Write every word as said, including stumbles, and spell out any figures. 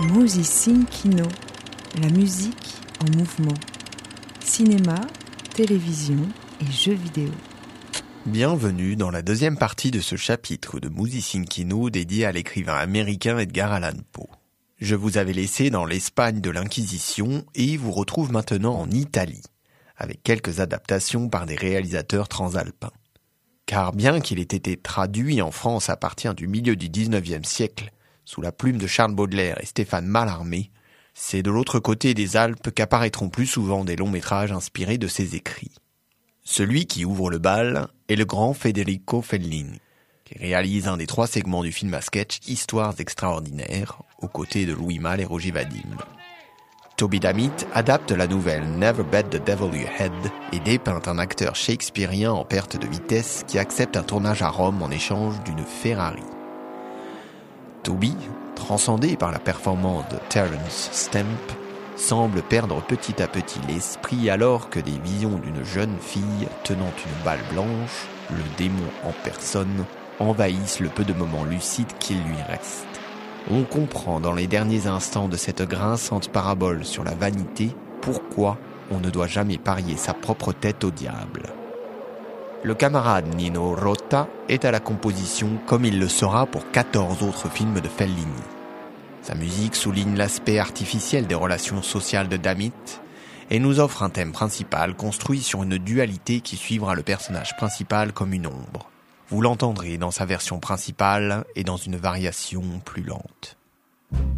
Musicin Kino, la musique en mouvement. Cinéma, télévision et jeux vidéo. Bienvenue dans la deuxième partie de ce chapitre de Musicin Kino dédié à l'écrivain américain Edgar Allan Poe. Je vous avais laissé dans l'Espagne de l'Inquisition et vous retrouve maintenant en Italie, avec quelques adaptations par des réalisateurs transalpins. Car bien qu'il ait été traduit en France à partir du milieu du dix-neuvième siècle, sous la plume de Charles Baudelaire et Stéphane Mallarmé, c'est de l'autre côté des Alpes qu'apparaîtront plus souvent des longs métrages inspirés de ses écrits. Celui qui ouvre le bal est le grand Federico Fellini, qui réalise un des trois segments du film à sketch Histoires extraordinaires, aux côtés de Louis Malle et Roger Vadim. Toby Dammit adapte la nouvelle Never Bet the Devil You Had et dépeint un acteur shakespearien en perte de vitesse qui accepte un tournage à Rome en échange d'une Ferrari. Toby, transcendé par la performance de Terence Stamp, semble perdre petit à petit l'esprit alors que des visions d'une jeune fille tenant une balle blanche, le démon en personne, envahissent le peu de moments lucides qu'il lui reste. On comprend dans les derniers instants de cette grinçante parabole sur la vanité pourquoi on ne doit jamais parier sa propre tête au diable. Le camarade Nino Rota est à la composition comme il le sera pour quatorze autres films de Fellini. Sa musique souligne l'aspect artificiel des relations sociales de Dammit et nous offre un thème principal construit sur une dualité qui suivra le personnage principal comme une ombre. Vous l'entendrez dans sa version principale et dans une variation plus lente.